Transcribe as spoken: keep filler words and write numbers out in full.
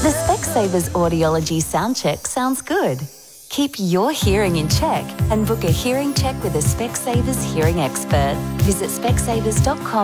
The Specsavers Audiology Sound Check sounds good. Keep your hearing in check and book a hearing check with a Specsavers hearing expert. Visit specsavers dot com